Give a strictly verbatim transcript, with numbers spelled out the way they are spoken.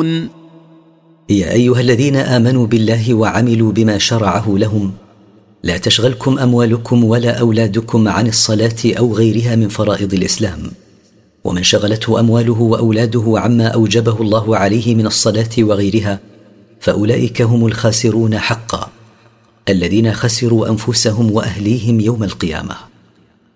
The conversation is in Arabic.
يعقلون. يا أيها الذين آمنوا بالله وعملوا بما شرعه لهم لا تشغلكم أموالكم ولا أولادكم عن الصلاة أو غيرها من فرائض الإسلام. ومن شغلته أمواله وأولاده عما أوجبه الله عليه من الصلاة وغيرها فأولئك هم الخاسرون حقا، الذين خسروا أنفسهم وأهليهم يوم القيامة.